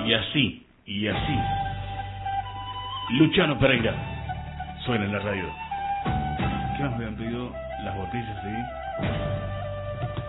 Y así, Luciano Pereira suena en la radio. ¿Qué más me han pedido? Las botellas, ¿sí?